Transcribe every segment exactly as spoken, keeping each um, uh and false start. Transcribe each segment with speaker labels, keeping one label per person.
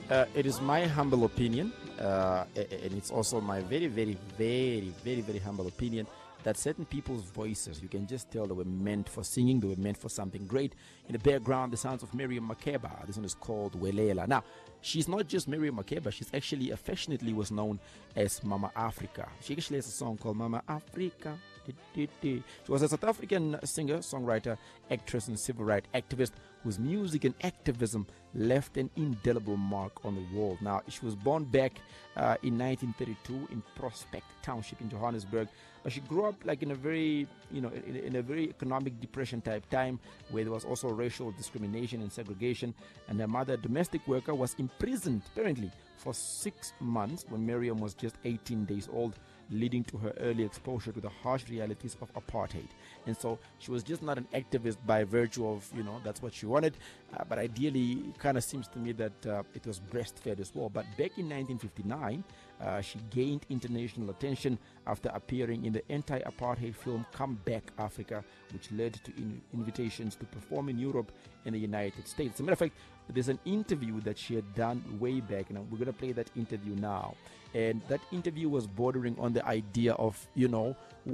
Speaker 1: Uh, it is my humble opinion, uh, and it's also my very, very, very, very, very humble opinion that certain people's voices, you can just tell they were meant for singing, they were meant for something great. In the background, the sounds of Miriam Makeba. This one is called Welela. Now, she's not just Miriam Makeba, she's actually affectionately was known as Mama Africa. She actually has a song called Mama Africa. She was a South African singer, songwriter, actress, and civil rights activist whose music and activism left an indelible mark on the world. Now, she was born back uh, in nineteen thirty-two in Prospect Township in Johannesburg, but she grew up like in a very, you know, in, in a very economic depression type time where there was also racial discrimination and segregation. And her mother, a domestic worker, was imprisoned apparently for six months when Miriam was just eighteen days old, leading to her early exposure to the harsh realities of apartheid. And so she was just not an activist by virtue of, you know, that's what she wanted, uh, but ideally it kind of seems to me that uh, it was breastfed as well. But back in nineteen fifty-nine, uh, she gained international attention after appearing in the anti-apartheid film Come Back Africa, which led to in- invitations to perform in Europe and the United States. As a matter of fact, there's an interview that she had done way back, and we're going to play that interview now. And that interview was bordering on the idea of, you know,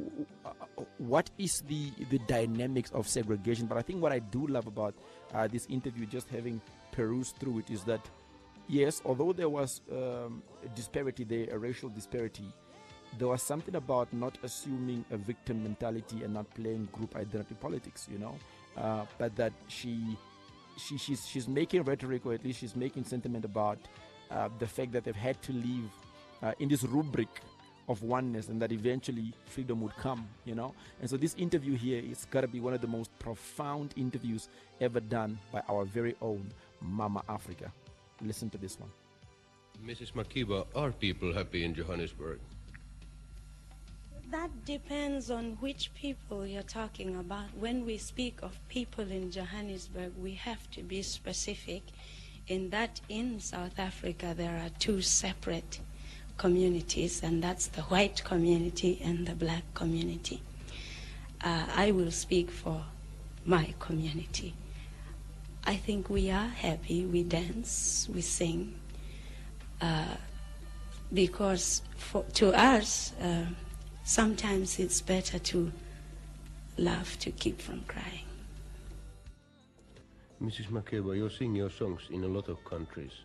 Speaker 1: what is the the dynamics of segregation. But I think what I do love about uh, this interview, just having perused through it, is that yes, although there was um, a disparity there, a racial disparity, there was something about not assuming a victim mentality and not playing group identity politics, you know, uh, but that she she she's she's making rhetoric, or at least she's making sentiment about uh, the fact that they've had to live uh, in this rubric of oneness, and that eventually freedom would come, you know. And so this interview here is got to be one of the most profound interviews ever done by our very own Mama Africa. Listen to this one.
Speaker 2: Missus Makeba, are people happy in Johannesburg?
Speaker 3: That depends on which people you're talking about. When we speak of people in Johannesburg, we have to be specific in that in South Africa there are two separate communities, and that's the white community and the black community. Uh, I will speak for my community. I think we are happy, we dance, we sing, uh, because for, to us, uh, sometimes it's better to laugh to keep from crying.
Speaker 2: Missus Makeba, you sing your songs in a lot of countries.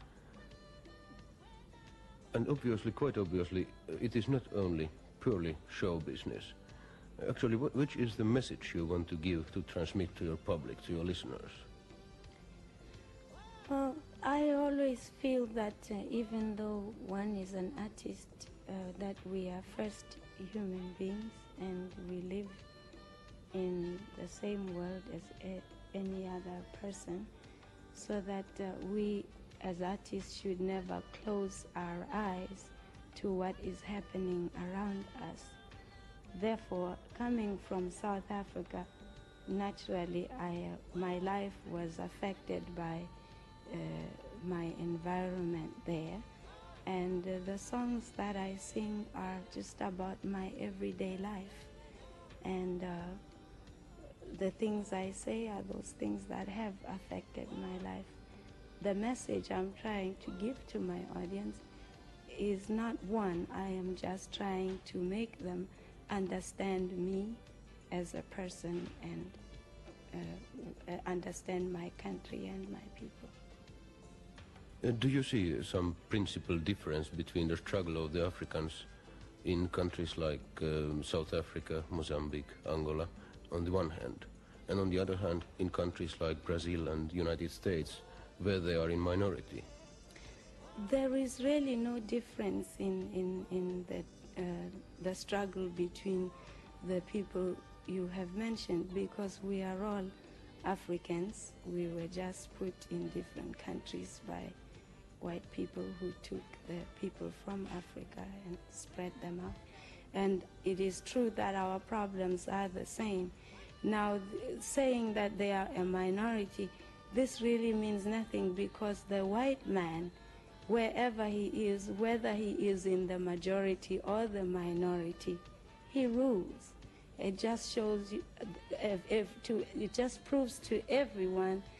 Speaker 2: And obviously, quite obviously, it is not only purely show business. Actually, what, which is the message you want to give, to transmit to your public, to your listeners?
Speaker 3: Well, I always feel that uh, even though one is an artist, uh, that we are first human beings and we live in the same world as a, any other person, so that uh, we as artists should never close our eyes to what is happening around us. Therefore, coming from South Africa, naturally I, uh, my life was affected by uh, my environment there, and uh, the songs that I sing are just about my everyday life, and uh, the things I say are those things that have affected my life. The message I'm trying to give to my audience is not one. I am just trying to make them understand me as a person and uh, understand my country and my people.
Speaker 2: Uh, do you see some principal difference between the struggle of the Africans in countries like um, South Africa, Mozambique, Angola, on the one hand, and on the other hand, in countries like Brazil and United States, where they are in minority?
Speaker 3: There is really no difference in, in, in the, uh, the struggle between the people you have mentioned, because we are all Africans. We were just put in different countries by white people who took the people from Africa and spread them out. And it is true that our problems are the same. Now, saying that they are a minority, this really means nothing, because the white man, wherever he is, whether he is in the majority or the minority, he rules. It just shows you, if, if to, it just proves to everyone